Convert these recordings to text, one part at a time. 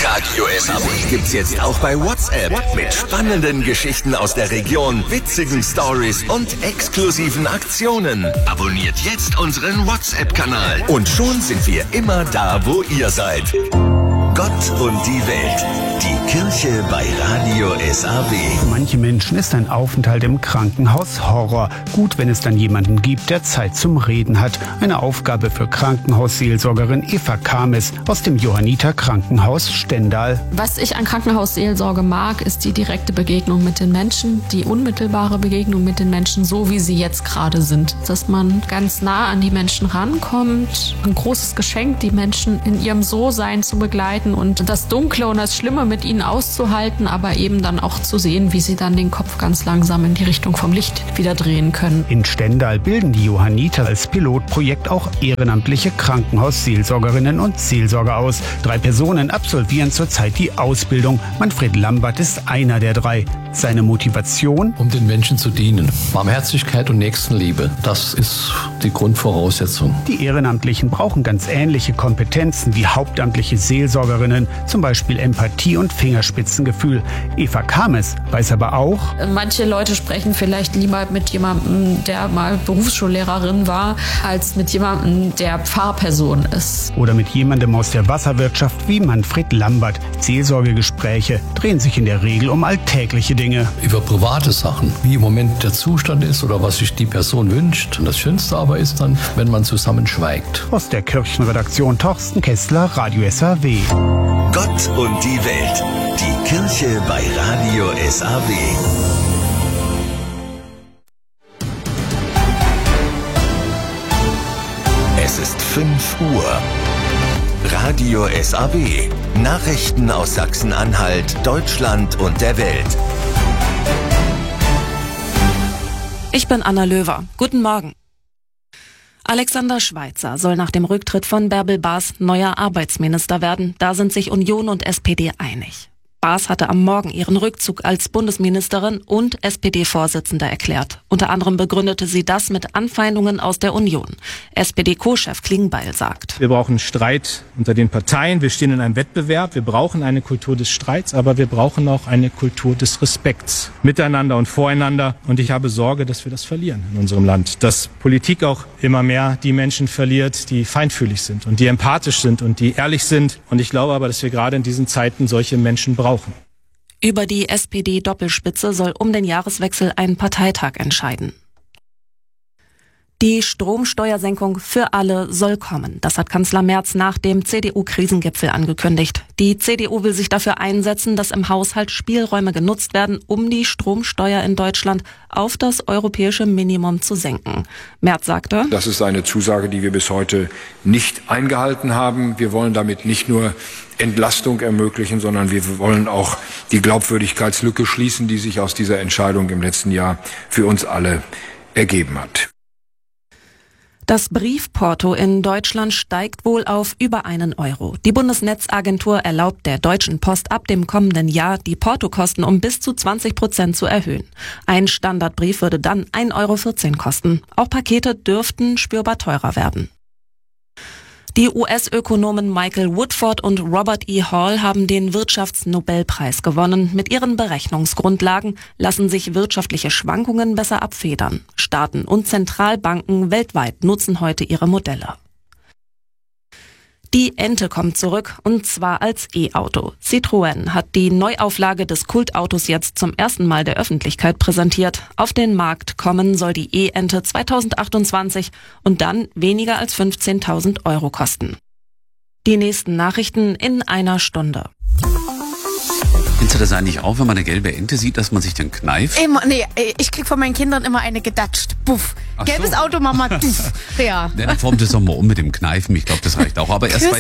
Radio SAW gibt's jetzt auch bei WhatsApp. Mit spannenden Geschichten aus der Region, witzigen Stories und exklusiven Aktionen. Abonniert jetzt unseren WhatsApp-Kanal. Und schon sind wir immer da, wo ihr seid. Gott und die Welt. Die Kirche bei Radio SAW. Für manche Menschen ist ein Aufenthalt im Krankenhaus Horror. Gut, wenn es dann jemanden gibt, der Zeit zum Reden hat. Eine Aufgabe für Krankenhausseelsorgerin Eva Kames aus dem Johanniter Krankenhaus Stendal. Was ich an Krankenhausseelsorge mag, ist die direkte Begegnung mit den Menschen, die unmittelbare Begegnung mit den Menschen, so wie sie jetzt gerade sind. Dass man ganz nah an die Menschen rankommt. Ein großes Geschenk, die Menschen in ihrem So-Sein zu begleiten und das Dunkle und das Schlimme mit ihnen auszuhalten, aber eben dann auch zu sehen, wie sie dann den Kopf ganz langsam in die Richtung vom Licht wieder drehen können. In Stendal bilden die Johanniter als Pilotprojekt auch ehrenamtliche Krankenhausseelsorgerinnen und Seelsorger aus. 3 Personen absolvieren zurzeit die Ausbildung. Manfred Lambert ist einer der 3. Seine Motivation? Um den Menschen zu dienen. Barmherzigkeit und Nächstenliebe, das ist die Grundvoraussetzung. Die Ehrenamtlichen brauchen ganz ähnliche Kompetenzen wie hauptamtliche Seelsorgerinnen, zum Beispiel Empathie und Fingerspitzengefühl. Eva Kames weiß aber auch: Manche Leute sprechen vielleicht lieber mit jemandem, der mal Berufsschullehrerin war, als mit jemandem, der Pfarrperson ist. Oder mit jemandem aus der Wasserwirtschaft wie Manfred Lambert. Seelsorgegespräche drehen sich in der Regel um alltägliche Dinge. Über private Sachen, wie im Moment der Zustand ist oder was sich die Person wünscht. Und das Schönste aber ist dann, wenn man zusammen schweigt. Aus der Kirchenredaktion Torsten Kessler, Radio SAW. Gott und die Welt. Die Kirche bei Radio SAW. Es ist 5 Uhr. Radio SAW. Nachrichten aus Sachsen-Anhalt, Deutschland und der Welt. Ich bin Anna Löwer. Guten Morgen. Alexander Schweitzer soll nach dem Rücktritt von Bärbel Baas neuer Arbeitsminister werden. Da sind sich Union und SPD einig. Baas hatte am Morgen ihren Rückzug als Bundesministerin und SPD-Vorsitzende erklärt. Unter anderem begründete sie das mit Anfeindungen aus der Union. SPD-Co-Chef Klingbeil sagt: Wir brauchen Streit unter den Parteien. Wir stehen in einem Wettbewerb. Wir brauchen eine Kultur des Streits, aber wir brauchen auch eine Kultur des Respekts miteinander und voreinander. Und ich habe Sorge, dass wir das verlieren in unserem Land. Dass Politik auch immer mehr die Menschen verliert, die feinfühlig sind und die empathisch sind und die ehrlich sind. Und ich glaube aber, dass wir gerade in diesen Zeiten solche Menschen brauchen. Über die SPD-Doppelspitze soll um den Jahreswechsel ein Parteitag entscheiden. Die Stromsteuersenkung für alle soll kommen. Das hat Kanzler Merz nach dem CDU-Krisengipfel angekündigt. Die CDU will sich dafür einsetzen, dass im Haushalt Spielräume genutzt werden, um die Stromsteuer in Deutschland auf das europäische Minimum zu senken. Merz sagte: Das ist eine Zusage, die wir bis heute nicht eingehalten haben. Wir wollen damit nicht nur Entlastung ermöglichen, sondern wir wollen auch die Glaubwürdigkeitslücke schließen, die sich aus dieser Entscheidung im letzten Jahr für uns alle ergeben hat. Das Briefporto in Deutschland steigt wohl auf über 1 Euro. Die Bundesnetzagentur erlaubt der Deutschen Post ab dem kommenden Jahr, die Portokosten um bis zu 20% zu erhöhen. Ein Standardbrief würde dann 1,14 Euro kosten. Auch Pakete dürften spürbar teurer werden. Die US-Ökonomen Michael Woodford und Robert E. Hall haben den Wirtschaftsnobelpreis gewonnen. Mit ihren Berechnungsgrundlagen lassen sich wirtschaftliche Schwankungen besser abfedern. Staaten und Zentralbanken weltweit nutzen heute ihre Modelle. Die Ente kommt zurück, und zwar als E-Auto. Citroën hat die Neuauflage des Kultautos jetzt zum ersten Mal der Öffentlichkeit präsentiert. Auf den Markt kommen soll die E-Ente 2028 und dann weniger als 15.000 Euro kosten. Die nächsten Nachrichten in einer Stunde. Findest du das eigentlich auch, wenn man eine gelbe Ente sieht, dass man sich dann kneift? Nee, ich krieg von meinen Kindern immer eine gedatscht. Buff. Ach Gelbes so. Auto, Mama. Buff. Ja. Dann formt es doch mal um mit dem Kneifen. Ich glaube, das reicht auch. Aber erst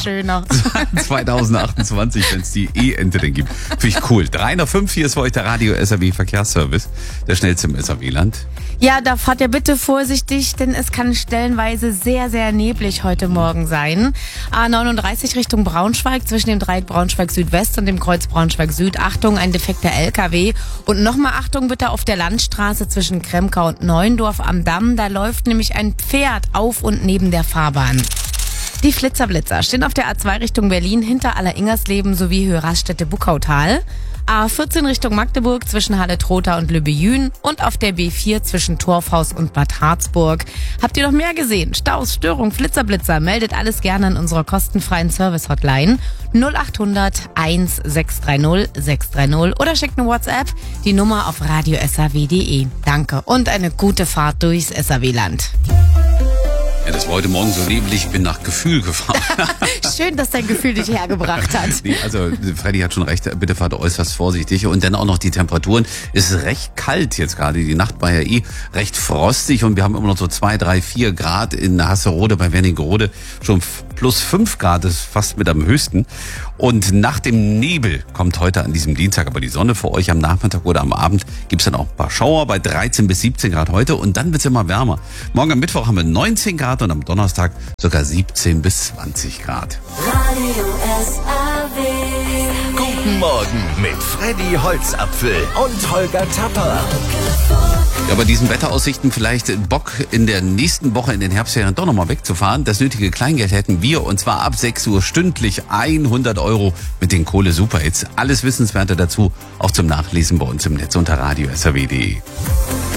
2028, wenn es die E-Ente denn gibt. Finde ich cool. 3 nach 5, hier ist für euch der Radio SAW Verkehrsservice. Der schnellste im SAW-Land. Ja, da fahrt ihr bitte vorsichtig, denn es kann stellenweise sehr, sehr neblig heute Morgen sein. A39 Richtung Braunschweig, zwischen dem Dreieck Braunschweig Südwest und dem Kreuz Braunschweig Süd. Achtung, ein defekter LKW. Und nochmal Achtung bitte auf der Landstraße zwischen Kremkau und Neuendorf am Damm. Da läuft nämlich ein Pferd auf und neben der Fahrbahn. Die Flitzer-Blitzer stehen auf der A2 Richtung Berlin hinter Aller-Ingersleben sowie Höhe-Raststätte-Buckautal. A14 Richtung Magdeburg zwischen Halle-Trotha und Lübbe-Jühn und auf der B4 zwischen Torfhaus und Bad Harzburg. Habt ihr noch mehr gesehen? Staus, Störung, Flitzer-Blitzer? Meldet alles gerne an unserer kostenfreien Service-Hotline 0800 1630 630 oder schickt eine WhatsApp, die Nummer auf radio.saw.de. Danke und eine gute Fahrt durchs SAW-Land. Ja, das war heute Morgen so neblig, ich bin nach Gefühl gefahren. Schön, dass dein Gefühl dich hergebracht hat. Nee, also Freddy hat schon recht, bitte fahrt äußerst vorsichtig. Und dann auch noch die Temperaturen. Es ist recht kalt jetzt gerade. Die Nacht war ja recht frostig und wir haben immer noch so 2, 3, 4 Grad in Hasserode bei Wernigerode. Schon plus 5 Grad ist fast mit am höchsten. Und nach dem Nebel kommt heute an diesem Dienstag aber die Sonne für euch. Am Nachmittag oder am Abend gibt's dann auch ein paar Schauer bei 13 bis 17 Grad heute. Und dann wird's immer wärmer. Morgen am Mittwoch haben wir 19 Grad und am Donnerstag sogar 17 bis 20 Grad. Radio SAW. Guten Morgen mit Freddy Holzapfel und Holger Tapper. Ja, bei diesen Wetteraussichten vielleicht Bock in der nächsten Woche in den Herbstferien doch nochmal wegzufahren. Das nötige Kleingeld hätten wir und zwar ab 6 Uhr stündlich 100 € mit den Kohle-Superhits. Alles Wissenswerte dazu auch zum Nachlesen bei uns im Netz unter radio.saw.de.